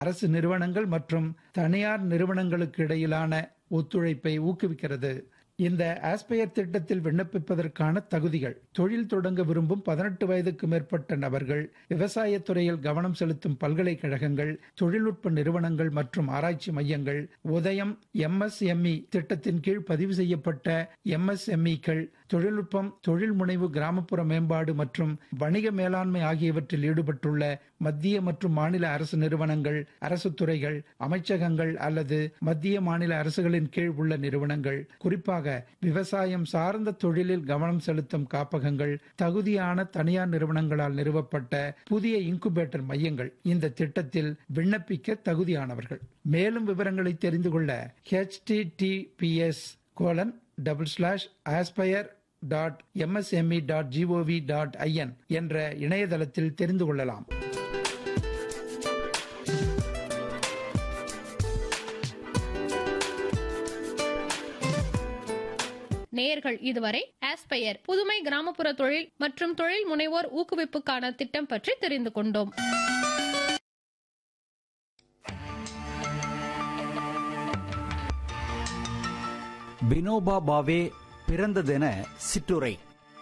அரசு நிறுவனங்கள் மற்றும் தனியார் நிறுவனங்களுக்கு இடையிலான ஒத்துழைப்பை ஊக்குவிக்கிறது. இந்த ஆஸ்பயர் திட்டத்தில் விண்ணப்பிப்பதற்கான தகுதிகள்: தொழில் தொடங்க விரும்பும் 18 வயதுக்கு மேற்பட்ட நபர்கள், விவசாயத்துறையில் கவனம் செலுத்தும் பல்கலைக்கழகங்கள், தொழில்நுட்ப நிறுவனங்கள் மற்றும் ஆராய்ச்சி மையங்கள், உதயம் MSME திட்டத்தின் கீழ் பதிவு செய்யப்பட்ட MSMEக்கள், தொழில்நுட்பம், தொழில் முனைவு, கிராமப்புற மேம்பாடு மற்றும் வணிக மேலாண்மை ஆகியவற்றில் ஈடுபட்டுள்ள மத்திய மற்றும் மாநில அரசு நிறுவனங்கள், அரசு துறைகள், அமைச்சகங்கள் அல்லது மத்திய மாநில அரசுகளின் கீழ் உள்ள நிறுவனங்கள், குறிப்பாக விவசாயம் சார்ந்த தொழிலில் கவனம் செலுத்தும் காப்பகங்கள், தகுதியான தனியார் நிறுவனங்களால் நிறுவப்பட்ட புதிய இன்குபேட்டர் மையங்கள் இந்த திட்டத்தில் விண்ணப்பிக்க தகுதியானவர்கள். மேலும் விவரங்களை தெரிந்து கொள்ள https://aspire.msme.gov.in என்ற இணையதளத்தில் தெரிந்து கொள்ளலாம். நேயர்கள் இதுவரை ஆஸ்பயர் புதுமை கிராமப்புற தொழில் மற்றும் தொழில் முனைவோர் ஊக்குவிப்புக்கான திட்டம் பற்றி தெரிந்து கொண்டோம். வினோபா பாவே பிறந்த தின சிற்றுரை.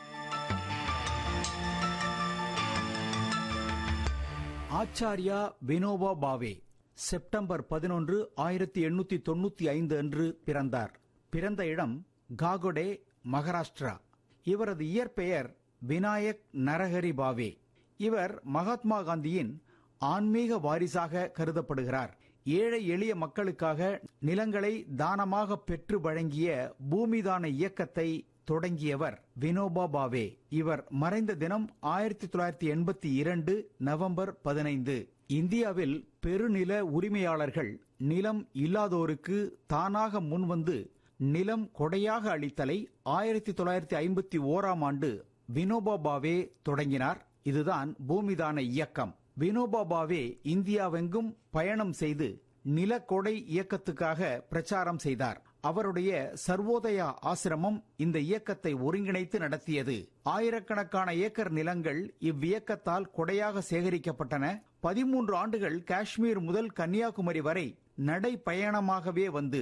ஆச்சாரியா வினோபா பாவே செப்டம்பர் 11, 1895 அன்று பிறந்தார். பிறந்த இடம் காகோடே, மகாராஷ்டிரா. இவரது இயற்பெயர் விநாயக் நரஹரி பாவே. இவர் மகாத்மா காந்தியின் ஆன்மீக வாரிசாக கருதப்படுகிறார். ஏழை எளிய மக்களுக்காக நிலங்களை தானமாக பெற்று வழங்கிய பூமிதான இயக்கத்தை தொடங்கியவர் வினோபா பாவே. இவர் மறைந்த தினம் 1982 நவம்பர் 15. இந்தியாவில் பெருநில உரிமையாளர்கள் நிலம் இல்லாதோருக்கு தானாக முன்வந்து நிலம் கொடையாக அளித்தலை 1951ஆம் ஆண்டு வினோபா பாவே தொடங்கினார். இதுதான் பூமிதான இயக்கம். வினோபா பாவே இந்தியாவெங்கும் பயணம் செய்து நிலக்கொடை இயக்கத்துக்காக பிரச்சாரம் செய்தார். அவருடைய சர்வோதயா ஆசிரமம் இந்த இயக்கத்தை ஒருங்கிணைத்து நடத்தியது. ஆயிரக்கணக்கான ஏக்கர் நிலங்கள் இவ்வியக்கத்தால் கொடையாக சேகரிக்கப்பட்டன. 13 ஆண்டுகள் காஷ்மீர் முதல் கன்னியாகுமரி வரை நடைபயணமாகவே வந்து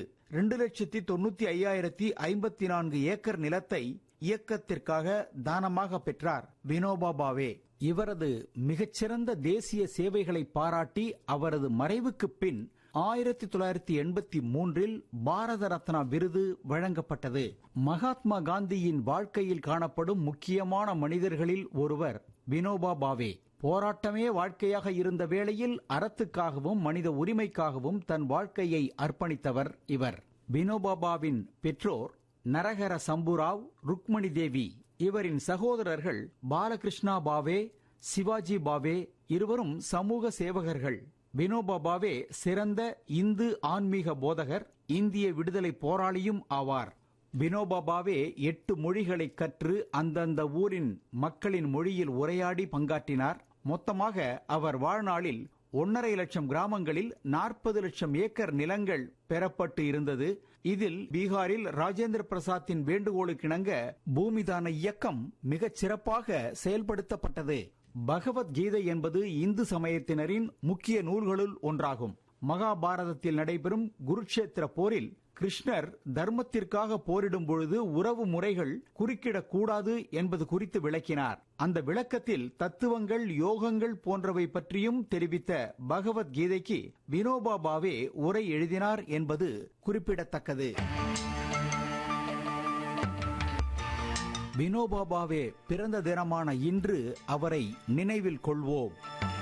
2,95,054 ஏக்கர் நிலத்தை இயக்கத்திற்காக தானமாக பெற்றார் வினோபா பாவே. இவரது மிகச்சிறந்த தேசிய சேவைகளை பாராட்டி அவரது மறைவுக்கு பின் 1983 பாரத ரத்னா விருது வழங்கப்பட்டது. மகாத்மா காந்தியின் வாழ்க்கையில் காணப்படும் முக்கியமான மனிதர்களில் ஒருவர் வினோபா பாவே. போராட்டமே வாழ்க்கையாக இருந்த வேளையில் அறத்துக்காகவும் மனித உரிமைக்காகவும் தன் வாழ்க்கையை அர்ப்பணித்தவர் இவர். வினோபா பாவின் பெற்றோர் நரஹர சம்புராவ், ருக்மணி தேவி. இவரின் சகோதரர்கள் பாலகிருஷ்ணா பாவே, சிவாஜி பாவே. இருவரும் சமூக சேவகர்கள். வினோபா பாவே சிறந்த இந்து ஆன்மீக போதகர், இந்திய விடுதலை போராளியும் ஆவார். வினோபா பாவே 8 மொழிகளை கற்று அந்தந்த ஊரின் மக்களின் மொழியில் உரையாடி பங்காற்றினார். மொத்தமாக அவர் வாழ்நாளில் 1.5 லட்சம் கிராமங்களில் 40 லட்சம் ஏக்கர் நிலங்கள் பெறப்பட்டு இருந்தது. இதில் பீகாரில் ராஜேந்திர பிரசாத்தின் வேண்டுகோளுக்கிணங்க பூமிதான இயக்கம் மிகச் சிறப்பாக செயல்படுத்தப்பட்டது. பகவத்கீதை என்பது இந்து சமயத்தினரின் முக்கிய நூல்களுள் ஒன்றாகும். மகாபாரதத்தில் நடைபெறும் குருட்சேத்திர போரில் கிருஷ்ணர் தர்மத்திற்காக போரிடும் பொழுது உறவு முறைகள் குறுக்கிடக்கூடாது என்பது குறித்து விளக்கினார். அந்த விளக்கத்தில் தத்துவங்கள், யோகங்கள் போன்றவை பற்றியும் தெரிவித்த பகவத்கீதைக்கு வினோபா பாவே உரை எழுதினார் என்பது குறிப்பிடத்தக்கது. வினோபா பாவே பிறந்த தினமான இன்று அவரை நினைவில் கொள்வோம்.